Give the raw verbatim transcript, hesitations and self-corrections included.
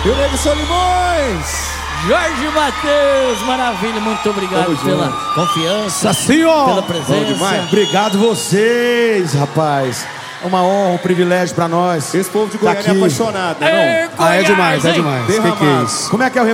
E o Nego Solimões. Jorge Matheus, maravilha, muito obrigado Vamos pela junto. confiança, Nossa Senhora. pela presença. Obrigado vocês, rapaz. É uma honra, um privilégio pra nós. Esse povo de Goiânia tá é apaixonado, né? É, Não? Ah, é Goiás, demais, é hein? demais. Que que é isso? Como é que é o